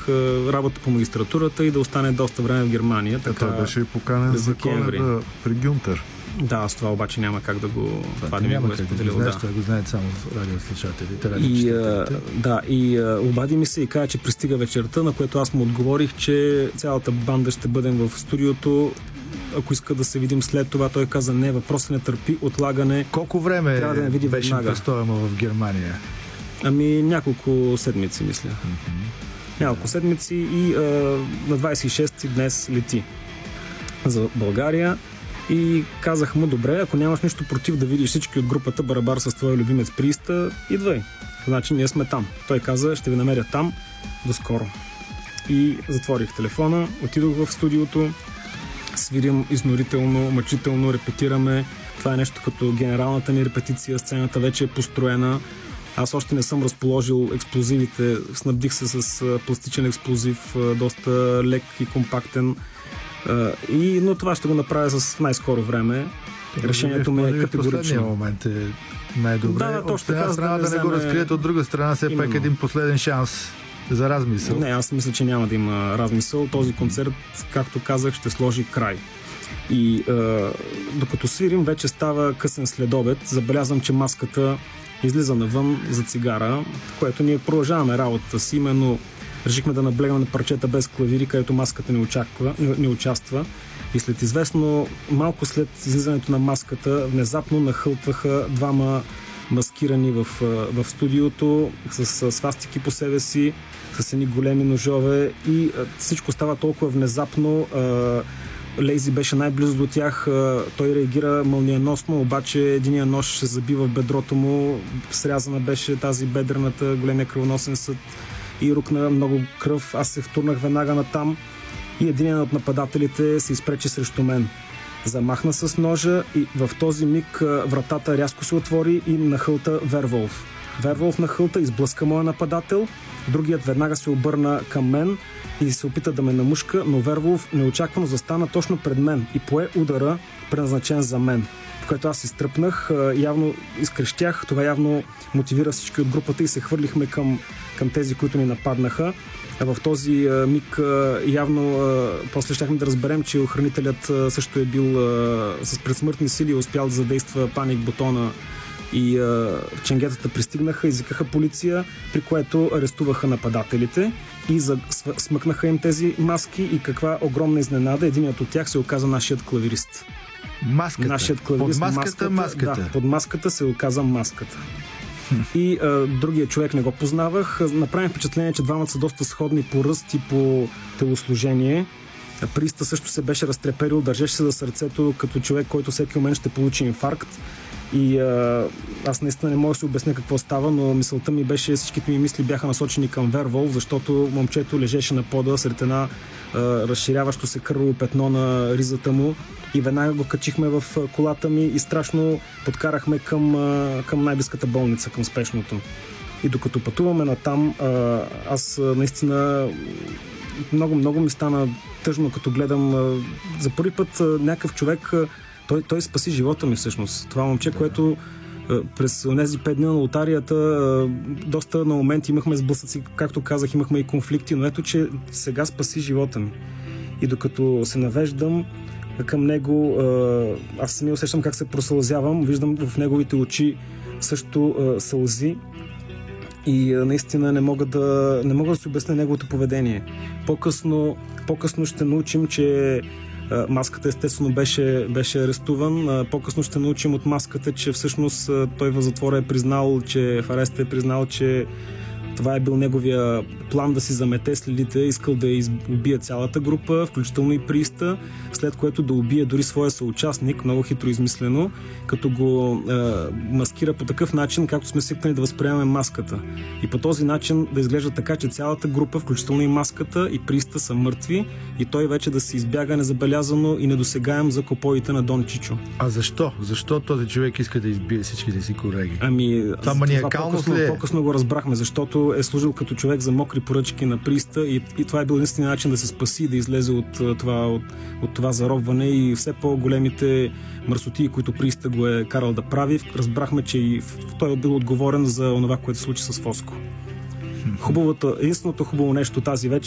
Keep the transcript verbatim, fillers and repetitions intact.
работа по магистратурата и да остане доста време в Германия. Така, той беше и поканен за Коледа при Гюнтер. Да, с това обаче няма как да го падим. Няма как да го знаеш, да го знаят само радиослушателите. И, да, и обади ми се и каза, че пристига вечерта, на което аз му отговорих, че цялата банда ще бъдем в студиото. Ако иска да се видим след това, той каза, не, въпросът не търпи отлагане. Колко време трябва да не види беше престоя му в Германия? Ами няколко седмици, мисля. Mm-hmm. Няколко седмици и а, на двадесет и шести днес лети за България. И казах му, добре, ако нямаш нищо против да видиш всички от групата барабар с твоя любимец Приста, идвай. Значи ние сме там. Той каза, ще ви намеря там до скоро. И затворих телефона, отидох в студиото, свирим изнорително, мъчително, репетираме. Това е нещо като генералната ни репетиция, сцената вече е построена. Аз още не съм разположил експлозивите, снабдих се с пластичен експлозив, доста лек и компактен. И, но това ще го направя с най-скоро време. Това решението ми е категорично. В последния момент е най-добре. Да, от една страна да не го разкрият, от друга страна все пак един последен шанс за размисъл. Не, аз мисля, че няма да има размисъл. Този концерт, както казах, ще сложи край. И е, докато свирим, вече става късен следобед. Забелязвам, че маската излиза навън за цигара, което ние продължаваме работата си, именно решихме да наблегнем на парчета без клавири, където маската не, очаква, не, не участва. И след известно, малко след излизането на маската, внезапно нахълтваха двама маскирани в, в студиото с свастики по себе си, с едни големи ножове и всичко става толкова внезапно. Лейзи беше най-близо до тях, той реагира мълниеносно, обаче единия нож се забива в бедрото му, срязана беше тази бедрената, големия кръвоносен съд и рукна много кръв. Аз се втурнах веднага натам и един от нападателите се изпречи срещу мен. Замахна с ножа и в този миг вратата рязко се отвори и нахълта Верволф. Верволф нахълта, изблъска моя нападател, другият веднага се обърна към мен и се опита да ме намушка, но Верволф неочаквано застана точно пред мен и пое удара, предназначен за мен. В което аз изтръпнах, явно изкрещях, това явно мотивира всички от групата и се хвърлихме към, към тези, които ни нападнаха. В този миг явно после щяхме да разберем, че охранителят също е бил с предсмъртни сили и успял да задейства паник бутона и ченгетата пристигнаха, извикаха полиция, при което арестуваха нападателите и смъкнаха им тези маски и каква огромна изненада, единият от тях се оказа нашият клавирист. Маската? Нашият клавирист, под маската, маската? Да, под маската се оказа маската. И а, другия човек не го познавах. Направим впечатление, че двамата са доста сходни по ръст и по телосложение. Приста също се беше разтреперил, държеше се за сърцето като човек, който всеки момент ще получи инфаркт. И а, аз наистина не мога да си обясня какво става, но мисълта ми беше, всичките ми мисли бяха насочени към Верволф, защото момчето лежеше на пода сред една а, разширяващо се кърваво петно на ризата му и веднага го качихме в колата ми и страшно подкарахме към, а, към най-близката болница, към спешното. И докато пътуваме натам, а, аз наистина много-много ми стана тъжно, като гледам а, за първи път а, някакъв човек. А, Той, той спаси живота ми всъщност. Това момче, да. което а, през тези пет дни на лотарията а, доста на моменти имахме сблъсъци, както казах, имахме и конфликти, но ето, че сега спаси живота ми. И докато се навеждам към него, а, аз сами усещам как се просълзявам, виждам в неговите очи също а, сълзи и а, наистина не мога да, не мога да си обясня неговото поведение. По-късно, по-късно ще научим, че маската естествено беше, беше арестуван. По-късно ще научим от маската, че всъщност той в затвора е признал, че в ареста е признал, че това е бил неговия план да си замете следите, искал да убие цялата група, включително и Приста, след което да убие дори своя съучастник, много хитро измислено, като го е, маскира по такъв начин, както сме свикнали да възприемаме маската. И по този начин да изглежда така, че цялата група, включително и маската и Приста, са мъртви и той вече да се избяга незабелязано и недосегаем за копоите на Дон Чичо. А защо? Защо този човек иска да избие всичките си колеги? Ами, това маниакалност ли е? По-късно го разбрахме, защото е служил като човек за мокри поръчки на Приста и, и това е бил единствения начин да се спаси и да излезе от това, от, от това заробване и все по-големите мърсотии, които Приста го е карал да прави. Разбрахме, че и той е бил отговорен за това, което се случи с Фоско. Хубавото, единственото хубаво нещо тази вечер